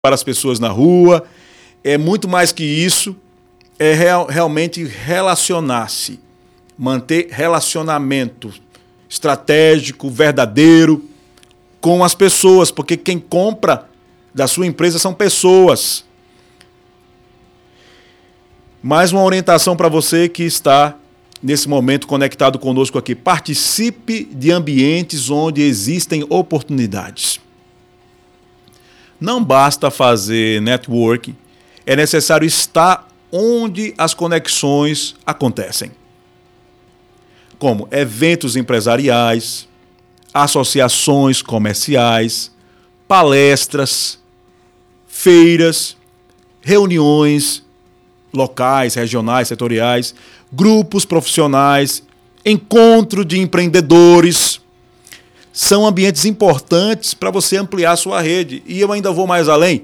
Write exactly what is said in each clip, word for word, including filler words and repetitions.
para as pessoas na rua. É muito mais que isso, é real, realmente relacionar-se, manter relacionamento estratégico, verdadeiro com as pessoas, porque quem compra da sua empresa são pessoas. Mais uma orientação para você que está nesse momento conectado conosco aqui. Participe de ambientes onde existem oportunidades. Não basta fazer networking, é necessário estar onde as conexões acontecem. Como eventos empresariais, associações comerciais, palestras, feiras, reuniões locais, regionais, setoriais, grupos profissionais, encontro de empreendedores. São ambientes importantes para você ampliar a sua rede. E eu ainda vou mais além.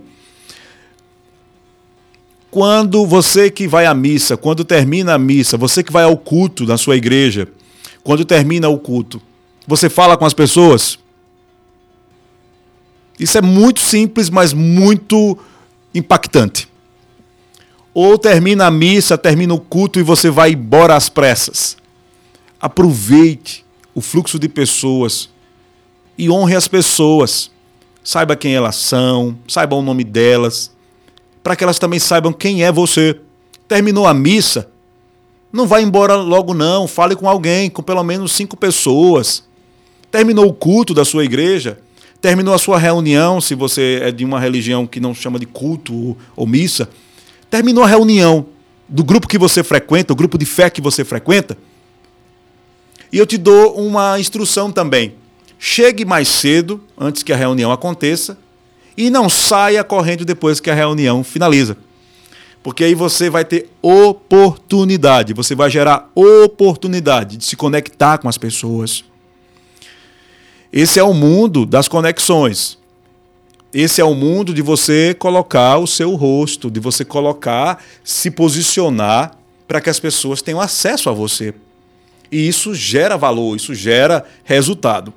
Quando você que vai à missa, quando termina a missa, você que vai ao culto na sua igreja, quando termina o culto, você fala com as pessoas? Isso é muito simples, mas muito impactante. Ou termina a missa, termina o culto e você vai embora às pressas. Aproveite o fluxo de pessoas e honre as pessoas. Saiba quem elas são, saiba o nome delas, para que elas também saibam quem é você. Terminou a missa, não vá embora logo não, fale com alguém, com pelo menos cinco pessoas. Terminou o culto da sua igreja, terminou a sua reunião, se você é de uma religião que não chama de culto ou, ou missa, terminou a reunião do grupo que você frequenta, o grupo de fé que você frequenta, e eu te dou uma instrução também. Chegue mais cedo, antes que a reunião aconteça, e não saia correndo depois que a reunião finaliza. Porque aí você vai ter oportunidade, você vai gerar oportunidade de se conectar com as pessoas. Esse é o mundo das conexões. Esse é o mundo de você colocar o seu rosto, de você colocar, se posicionar para que as pessoas tenham acesso a você. E isso gera valor, isso gera resultado.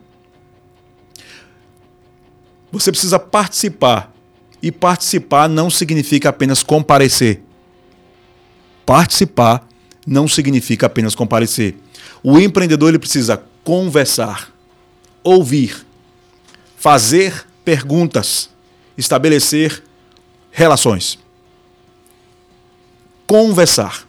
Você precisa participar. E participar não significa apenas comparecer. Participar não significa apenas comparecer. O empreendedor ele precisa conversar, ouvir, fazer perguntas, estabelecer relações. Conversar.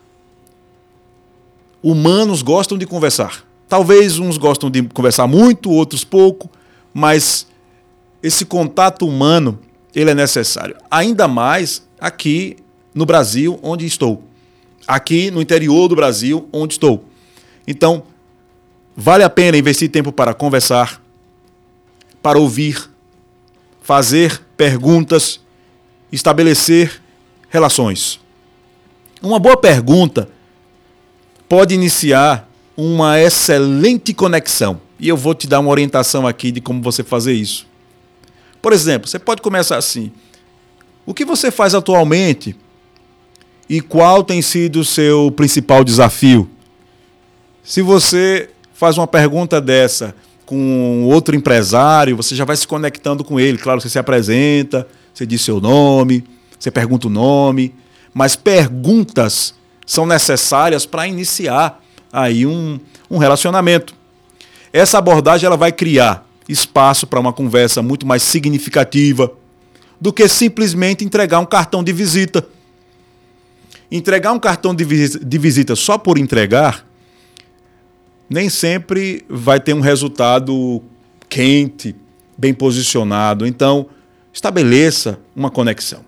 Humanos gostam de conversar. Talvez uns gostam de conversar muito, outros pouco, mas esse contato humano, ele é necessário. Ainda mais aqui no Brasil, onde estou. Aqui no interior do Brasil, onde estou. Então, vale a pena investir tempo para conversar, para ouvir, fazer perguntas, estabelecer relações. Uma boa pergunta pode iniciar uma excelente conexão. E eu vou te dar uma orientação aqui de como você fazer isso. Por exemplo, você pode começar assim. O que você faz atualmente e qual tem sido o seu principal desafio? Se você faz uma pergunta dessa com outro empresário, você já vai se conectando com ele. Claro, você se apresenta, você diz seu nome, você pergunta o nome, mas perguntas são necessárias para iniciar aí um, um relacionamento. Essa abordagem ela vai criar espaço para uma conversa muito mais significativa do que simplesmente entregar um cartão de visita. Entregar um cartão de visita, de visita só por entregar nem sempre vai ter um resultado quente, bem posicionado. Então, estabeleça uma conexão.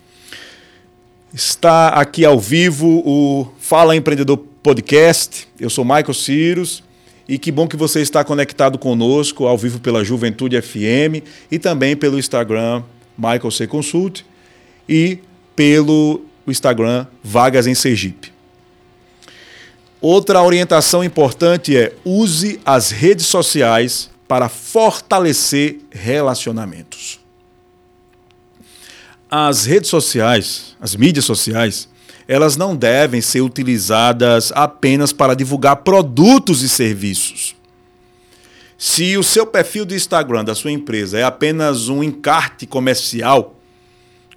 Está aqui ao vivo o Fala Empreendedor Podcast. Eu sou Michael Cyrus e que bom que você está conectado conosco ao vivo pela Juventude F M e também pelo Instagram Michael C Consult e pelo Instagram Vagas em Sergipe. Outra orientação importante é use as redes sociais para fortalecer relacionamentos. As redes sociais, as mídias sociais, elas não devem ser utilizadas apenas para divulgar produtos e serviços. Se o seu perfil do Instagram da sua empresa é apenas um encarte comercial,